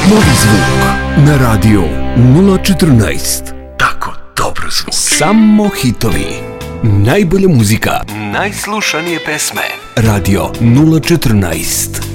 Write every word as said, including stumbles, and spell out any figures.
Novi zvuk na radio nula četrnaest. Tako dobro zvuk. Samo hitovi. Najbolja muzika. Najslušanije pesme. Radio nula četrnaest.